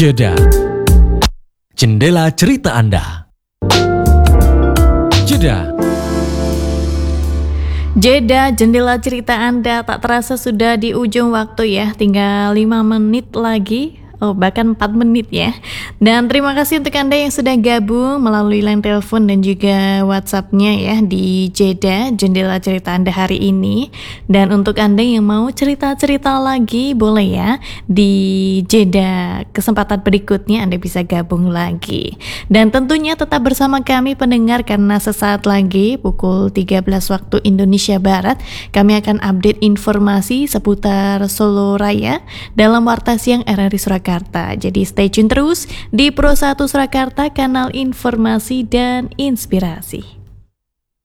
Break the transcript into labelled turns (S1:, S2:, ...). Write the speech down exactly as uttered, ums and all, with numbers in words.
S1: Jeda, jendela cerita Anda. Jeda.
S2: Jeda, jendela cerita Anda. Tak terasa sudah di ujung waktu ya. Tinggal lima menit lagi. Oh, bahkan empat menit ya. Dan terima kasih untuk Anda yang sudah gabung melalui line telepon dan juga WhatsApp-nya ya di Jeda, jendela cerita Anda hari ini. Dan untuk Anda yang mau cerita-cerita lagi, boleh ya di Jeda kesempatan berikutnya Anda bisa gabung lagi. Dan tentunya tetap bersama kami pendengar, karena sesaat lagi pukul tiga belas waktu Indonesia Barat kami akan update informasi seputar Solo Raya dalam Warta Siang R R I Surakarta. Jadi stay tune terus di Pro satu Surakarta, kanal informasi dan inspirasi.